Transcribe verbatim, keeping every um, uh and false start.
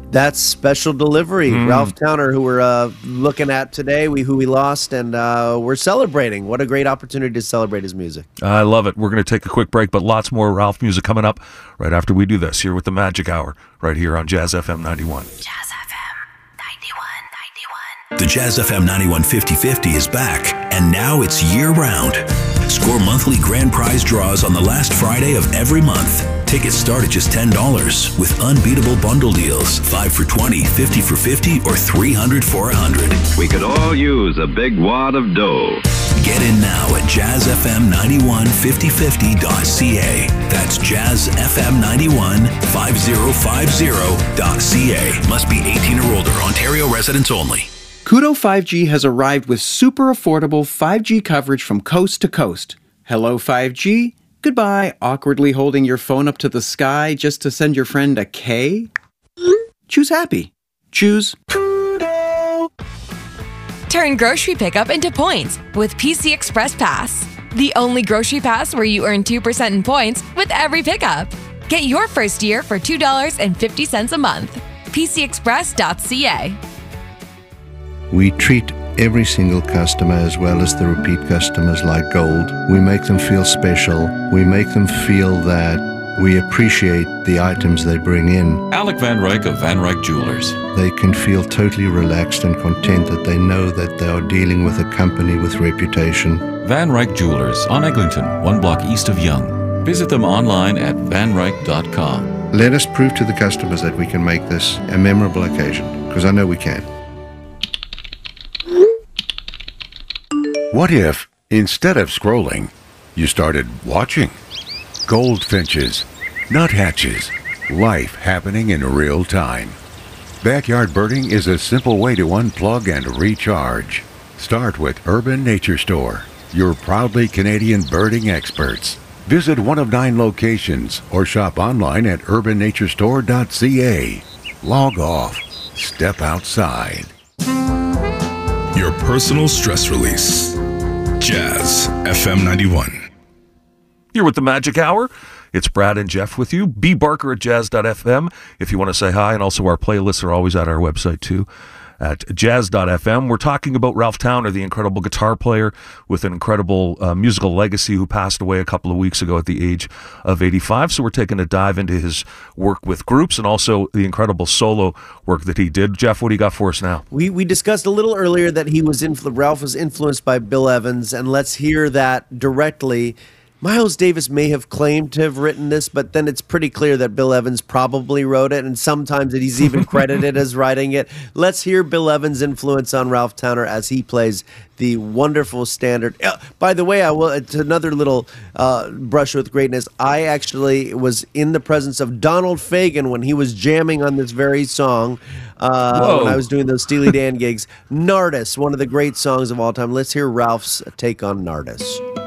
That's Special Delivery, Mm. Ralph Towner, who we're uh, looking at today, we who we lost, and uh, we're celebrating. What a great opportunity to celebrate his music. I love it. We're going to take a quick break, but lots more Ralph music coming up right after we do this here with the Magic Hour right here on Jazz F M ninety-one. Jazz F M ninety-one ninety-one. The Jazz F M ninety-one fifty fifty is back, and now it's year-round. Score monthly grand prize draws on the last Friday of every month. Tickets start at just ten dollars with unbeatable bundle deals. five for twenty, fifty for fifty, or three hundred for one hundred. We could all use a big wad of dough. Get in now at jazz f m ninety-one fifty fifty dot c a. That's jazz f m ninety-one fifty fifty dot c a. Must be eighteen or older. Ontario residents only. Koodo five G has arrived with super affordable five G coverage from coast to coast. Hello five G. Goodbye, awkwardly holding your phone up to the sky just to send your friend a K? Choose happy. Choose Koodo. Turn grocery pickup into points with P C Express Pass. The only grocery pass where you earn two percent in points with every pickup. Get your first year for two dollars and fifty cents a month. p c express dot c a. We treat every single customer as well as the repeat customers like gold. We make them feel special. We make them feel that we appreciate the items they bring in. Alec Van Ryk of Van Ryk Jewelers. They can feel totally relaxed and content that they know that they are dealing with a company with reputation. Van Ryk Jewelers on Eglinton, one block east of Yonge. Visit them online at van ryk dot com. Let us prove to the customers that we can make this a memorable occasion, because I know we can. What if, instead of scrolling, you started watching? Goldfinches, nuthatches, life happening in real time. Backyard birding is a simple way to unplug and recharge. Start with Urban Nature Store, your proudly Canadian birding experts. Visit one of nine locations or shop online at urban nature store dot c a. Log off. Step outside. Your personal stress release. Jazz F M ninety-one. Here with the Magic Hour. It's Brad and Jeff with you. B. Barker at jazz dot f m if you want to say hi. And also our playlists are always at our website too, at jazz dot f m. We're talking about Ralph Towner, the incredible guitar player with an incredible uh, musical legacy who passed away a couple of weeks ago at the age of eighty-five. So we're taking a dive into his work with groups and also the incredible solo work that he did. Jeff, what do you got for us now? We we discussed a little earlier that he was influ- Ralph was influenced by Bill Evans, and let's hear that directly. Miles Davis may have claimed to have written this, but then it's pretty clear that Bill Evans probably wrote it, and sometimes that he's even credited as writing it. Let's hear Bill Evans' influence on Ralph Towner as he plays the wonderful standard. Uh, by the way, I will. It's another little uh, brush with greatness. I actually was in the presence of Donald Fagen when he was jamming on this very song uh, when I was doing those Steely Dan gigs. Nardis, one of the great songs of all time. Let's hear Ralph's take on Nardis.